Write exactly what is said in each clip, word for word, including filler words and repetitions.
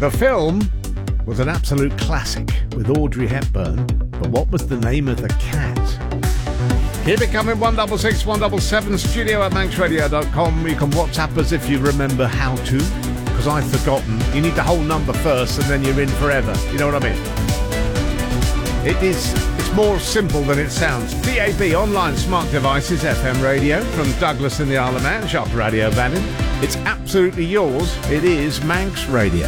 The film was an absolute classic with Audrey Hepburn, but what was the name of the cat? Keep it coming, one double six, one double seven, studio at manx radio dot com. You can WhatsApp us if you remember how to, because I've forgotten. You need the whole number first and then you're in forever. You know what I mean? It is, it's more simple than it sounds. D A B, online smart devices, F M radio, from Douglas in the Isle of Man, Shop Radio Bannon. It's absolutely yours. It is Manx Radio.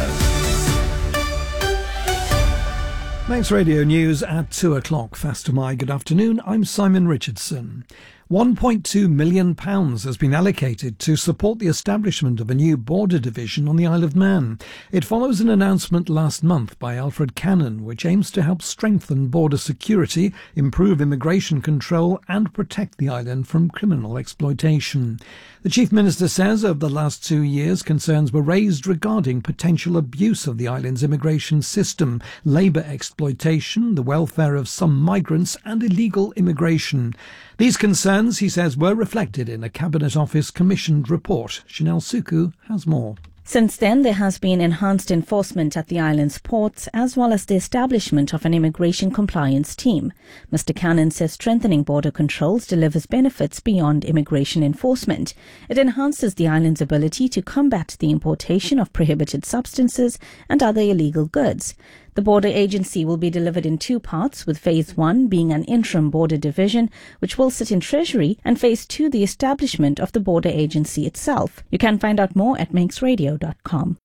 Manx Radio News at two o'clock. Fast to my good afternoon. I'm Simon Richardson. one point two million pounds has been allocated to support the establishment of a new border division on the Isle of Man. It follows an announcement last month by Alfred Cannon, which aims to help strengthen border security, improve immigration control and protect the island from criminal exploitation. The Chief Minister says over the last two years concerns were raised regarding potential abuse of the island's immigration system, labour exploitation, the welfare of some migrants and illegal immigration. These concerns, he says, were reflected in a Cabinet Office commissioned report. Chanel Suku has more. Since then, there has been enhanced enforcement at the island's ports, as well as the establishment of an immigration compliance team. Mister Cannon says strengthening border controls delivers benefits beyond immigration enforcement. It enhances the island's ability to combat the importation of prohibited substances and other illegal goods. The border agency will be delivered in two parts, with phase one being an interim border division, which will sit in Treasury, and phase two the establishment of the border agency itself. You can find out more at manx radio dot com.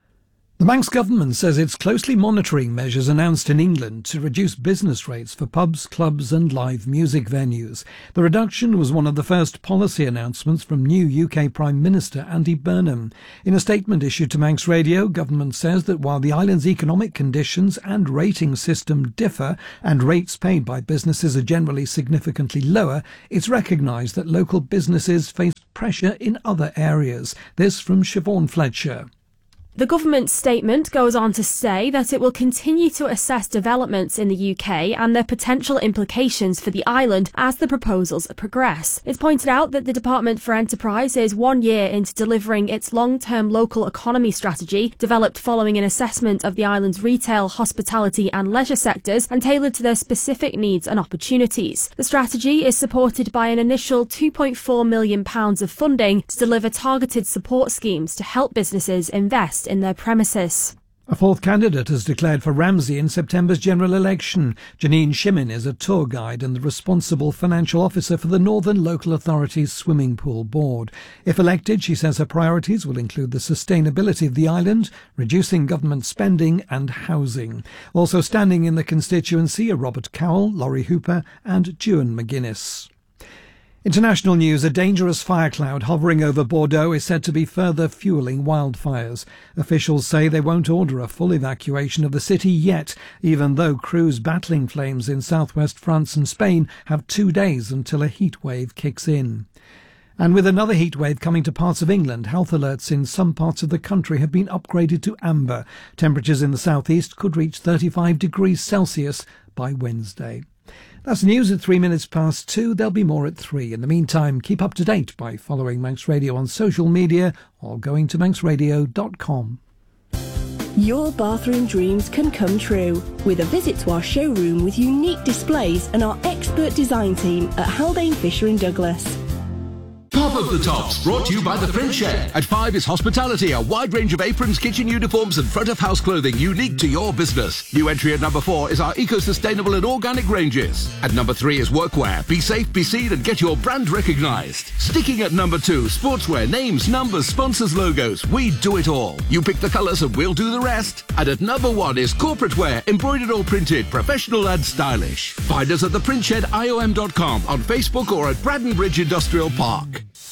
The Manx government says it's closely monitoring measures announced in England to reduce business rates for pubs, clubs and live music venues. The reduction was one of the first policy announcements from new U K Prime Minister Andy Burnham. In a statement issued to Manx Radio, government says that while the island's economic conditions and rating system differ and rates paid by businesses are generally significantly lower, it's recognised that local businesses face pressure in other areas. This from Siobhan Fletcher. The government's statement goes on to say that it will continue to assess developments in the U K and their potential implications for the island as the proposals progress. It's pointed out that the Department for Enterprise is one year into delivering its long-term local economy strategy, developed following an assessment of the island's retail, hospitality and leisure sectors and tailored to their specific needs and opportunities. The strategy is supported by an initial two point four million pounds of funding to deliver targeted support schemes to help businesses invest in their premises. A fourth candidate has declared for Ramsey in September's general election. Janine Shimin is a tour guide and the responsible financial officer for the Northern Local Authority's Swimming Pool Board. If elected, she says her priorities will include the sustainability of the island, reducing government spending and housing. Also standing in the constituency are Robert Cowell, Laurie Hooper and Dewan McGuinness. International news, a dangerous fire cloud hovering over Bordeaux is said to be further fuelling wildfires. Officials say they won't order a full evacuation of the city yet, even though crews battling flames in southwest France and Spain have two days until a heat wave kicks in. And with another heat wave coming to parts of England, health alerts in some parts of the country have been upgraded to amber. Temperatures in the southeast could reach thirty-five degrees Celsius by Wednesday. That's news at three minutes past two. There'll be more at three. In the meantime, keep up to date by following Manx Radio on social media or going to manx radio dot com. Your bathroom dreams can come true with a visit to our showroom with unique displays and our expert design team at Haldane Fisher and Douglas. Top of the Tops, brought to you by The Print Shed. At five is hospitality, a wide range of aprons, kitchen uniforms and front-of-house clothing unique to your business. New entry at number four is our eco-sustainable and organic ranges. At number three is workwear. Be safe, be seen and get your brand recognised. Sticking at number two, sportswear, names, numbers, sponsors, logos. We do it all. You pick the colours and we'll do the rest. And at number one is corporate wear, embroidered or printed, professional and stylish. Find us at the print shed I O M dot com, on Facebook or at Braddon Bridge Industrial Park.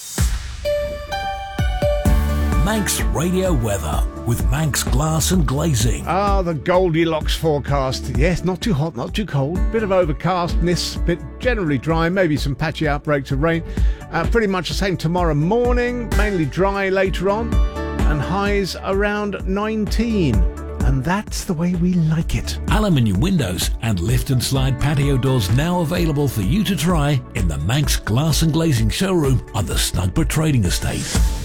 Manx Radio weather with Manx Glass and Glazing. Ah, the Goldilocks forecast. Yes, not too hot, not too cold. Bit of overcastness, bit generally dry, maybe some patchy outbreaks of rain. Uh, pretty much the same tomorrow morning, mainly dry later on, and highs around nineteen. And that's the way we like it. Aluminium windows and lift and slide patio doors now available for you to try in the Manx Glass and Glazing showroom on the Snugborough Trading Estate.